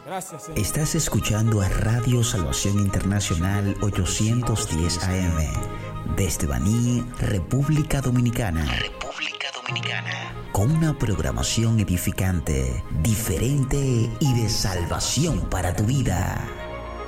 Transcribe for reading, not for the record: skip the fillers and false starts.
Gracias, Señor. Estás escuchando a Radio Salvación Internacional 810 AM desde Baní, República Dominicana. Con una programación edificante, diferente y de salvación para tu vida.